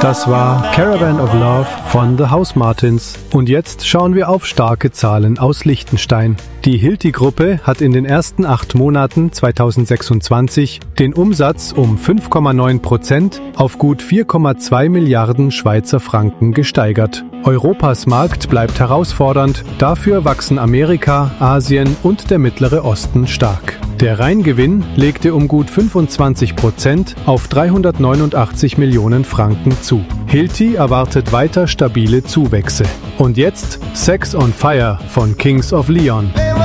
Das war Caravan of Love von The Housemartins. Und jetzt schauen wir auf starke Zahlen aus Liechtenstein. Die Hilti-Gruppe hat in den ersten 8 Monaten 2026 den Umsatz um 5,9% auf gut 4,2 Milliarden Schweizer Franken gesteigert. Europas Markt bleibt herausfordernd, dafür wachsen Amerika, Asien und der Mittlere Osten stark. Der Reingewinn legte um gut 25% auf 389 Millionen Franken zu. Hilti erwartet weiter stabile Zuwächse. Und jetzt Sex on Fire von Kings of Leon.